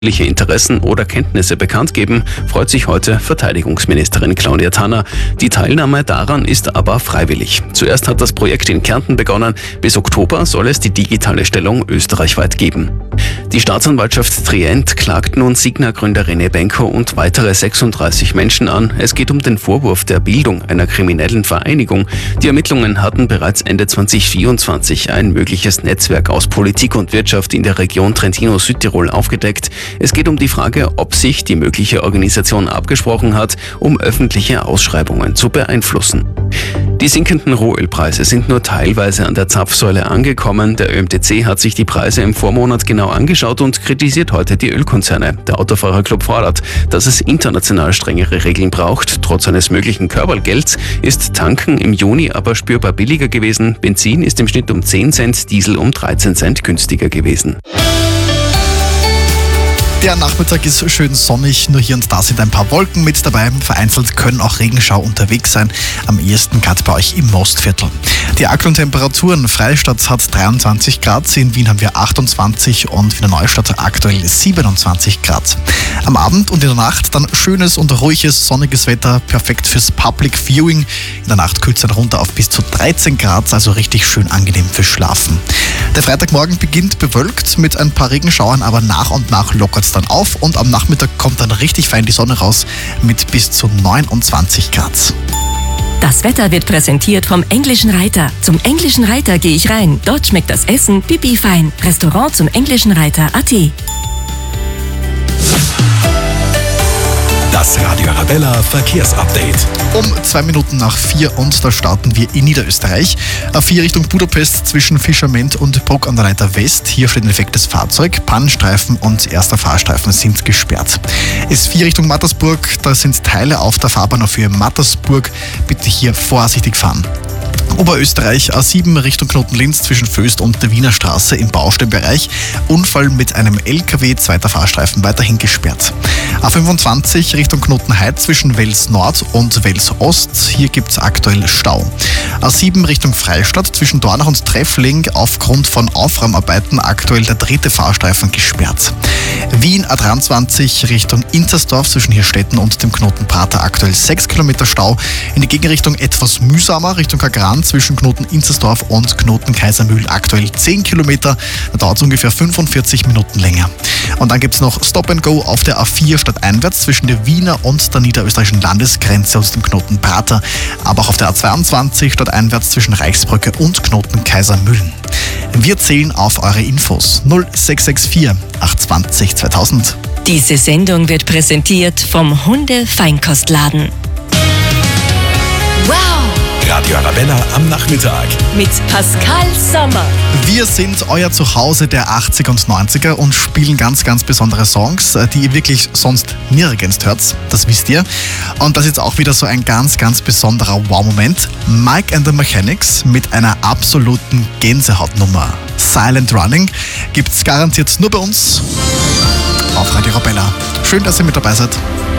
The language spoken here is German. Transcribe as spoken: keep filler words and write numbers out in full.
Interessen oder Kenntnisse bekannt geben, freut sich heute Verteidigungsministerin Claudia Tanner. Die Teilnahme daran ist aber freiwillig. Zuerst hat das Projekt in Kärnten begonnen. Bis Oktober soll es die digitale Stellung österreichweit geben. Die Staatsanwaltschaft Trient klagt nun Signa-Gründer René Benko und weitere sechsunddreißig Menschen an. Es geht um den Vorwurf der Bildung einer kriminellen Vereinigung. Die Ermittlungen hatten bereits Ende zwanzig vierundzwanzig ein mögliches Netzwerk aus Politik und Wirtschaft in der Region Trentino-Südtirol aufgedeckt. Es geht um die Frage, ob sich die mögliche Organisation abgesprochen hat, um öffentliche Ausschreibungen zu beeinflussen. Die sinkenden Rohölpreise sind nur teilweise an der Zapfsäule angekommen. Der Ö M T C hat sich die Preise im Vormonat genau angeschaut und kritisiert heute die Ölkonzerne. Der Autofahrerclub fordert, dass es international strengere Regeln braucht. Trotz eines möglichen Körbalgelds ist Tanken im Juni aber spürbar billiger gewesen. Benzin ist im Schnitt um zehn Cent, Diesel um dreizehn Cent günstiger gewesen. Der Nachmittag ist schön sonnig, nur hier und da sind ein paar Wolken mit dabei. Vereinzelt können auch Regenschau unterwegs sein, am ehesten gerade bei euch im Mostviertel. Die aktuellen Temperaturen: Freistadt hat dreiundzwanzig Grad, in Wien haben wir achtundzwanzig und Wiener Neustadt aktuell siebenundzwanzig Grad. Am Abend und in der Nacht dann schönes und ruhiges, sonniges Wetter, perfekt fürs Public Viewing. In der Nacht kühlt es dann runter auf bis zu dreizehn Grad, also richtig schön angenehm fürs Schlafen. Der Freitagmorgen beginnt bewölkt mit ein paar Regenschauern, aber nach und nach lockert es dann auf und am Nachmittag kommt dann richtig fein die Sonne raus mit bis zu neunundzwanzig Grad. Das Wetter wird präsentiert vom Englischen Reiter. Zum Englischen Reiter gehe ich rein. Dort schmeckt das Essen pipi fein. Restaurant zum Englischen Reiter punkt at. Das Radio Arabella Verkehrsupdate. Um zwei Minuten nach vier und da starten wir in Niederösterreich. A vier Richtung Budapest zwischen Fischerment und Bruck an der Leiter West. Hier steht ein defektes Fahrzeug. Pannenstreifen und erster Fahrstreifen sind gesperrt. S vier Richtung Mattersburg. Da sind Teile auf der Fahrbahn für Mattersburg. Bitte hier vorsichtig fahren. Oberösterreich A sieben Richtung Knoten-Linz zwischen Föst und der Wiener Straße im Baustellenbereich. Unfall mit einem L K W, zweiter Fahrstreifen weiterhin gesperrt. A fünfundzwanzig Richtung Knoten-Heid zwischen Wels Nord und Wels Ost. Hier gibt es aktuell Stau. A sieben Richtung Freistadt zwischen Dornach und Treffling aufgrund von Aufräumarbeiten aktuell der dritte Fahrstreifen gesperrt. Wien A dreiundzwanzig Richtung Intersdorf zwischen Hirstetten und dem Knoten Prater aktuell sechs Kilometer Stau. In die Gegenrichtung etwas mühsamer Richtung Kagran zwischen Knoten Inzersdorf und Knoten Kaisermühl aktuell zehn Kilometer. Da dauert es ungefähr fünfundvierzig Minuten länger. Und dann gibt es noch Stop and Go auf der A vier stadteinwärts zwischen der Wiener und der niederösterreichischen Landesgrenze und dem Knoten Prater. Aber auch auf der A zweiundzwanzig stadteinwärts zwischen Reichsbrücke und Knoten Kaisermühlen. Wir zählen auf eure Infos. null sechs sechs vier achthundertzwanzig zweitausend. Diese Sendung wird präsentiert vom Hunde-Feinkostladen. Wow! Radio Arabella am Nachmittag. Mit Pascal Sommer. Wir sind euer Zuhause der achtziger und neunziger und spielen ganz, ganz besondere Songs, die ihr wirklich sonst nirgends hört. Das wisst ihr. Und das ist jetzt auch wieder so ein ganz, ganz besonderer Wow-Moment. Mike and the Mechanics mit einer absoluten Gänsehautnummer. Silent Running gibt's garantiert nur bei uns auf Radio Arabella. Schön, dass ihr mit dabei seid.